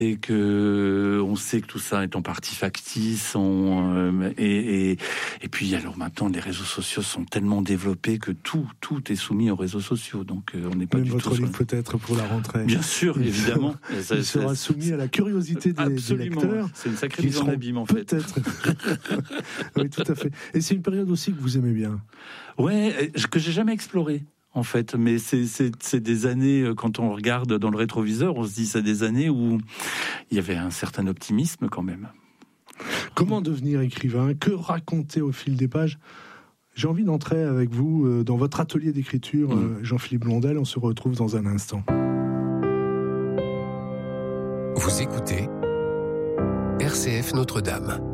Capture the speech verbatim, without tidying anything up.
et que on sait que tout ça est en partie factice. On, euh, et, et, et puis alors maintenant, les réseaux sociaux sont tellement développés que tout, tout est soumis aux réseaux sociaux. Donc euh, on n'est pas Même du votre tout livre sur... peut-être pour la rentrée. Bien sûr, il évidemment. Il ça, sera ça, soumis à la curiosité des, des lecteurs. C'est une sacrée mise en abîme en fait. Peut-être. Oui, tout à fait. Et c'est une période aussi que vous aimez bien. Ouais, que j'ai jamais exploré. En fait, mais c'est, c'est, c'est des années, quand on regarde dans le rétroviseur, on se dit c'est des années où il y avait un certain optimisme quand même. Comment devenir écrivain ? Que raconter au fil des pages ? J'ai envie d'entrer avec vous dans votre atelier d'écriture, mmh. Jean-Philippe Blondel. On se retrouve dans un instant. Vous écoutez R C F Notre-Dame.